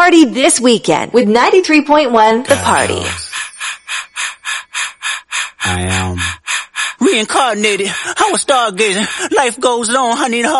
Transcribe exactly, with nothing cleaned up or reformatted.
Party this weekend with ninety-three point one The Party. I am reincarnated. I was stargazing. Life goes on. I need a